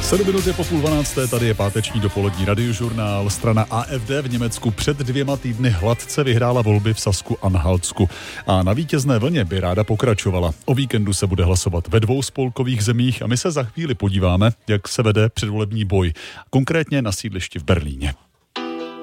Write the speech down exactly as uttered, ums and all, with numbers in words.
sedm minut je po půl dvanácté, tady je páteční dopolední radiožurnál. Strana A F D v Německu před dvěma týdny hladce vyhrála volby v Sasku-Anhaltsku a na vítězné vlně by ráda pokračovala. O víkendu se bude hlasovat ve dvou spolkových zemích a my se za chvíli podíváme, jak se vede předvolební boj, konkrétně na sídlišti v Berlíně.